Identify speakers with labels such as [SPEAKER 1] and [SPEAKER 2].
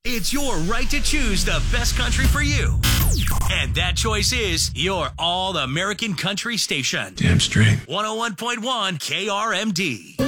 [SPEAKER 1] It's your right to choose the best country for you. And that choice is your All-American Country station.
[SPEAKER 2] Damn straight.
[SPEAKER 1] 101.1 KRMD.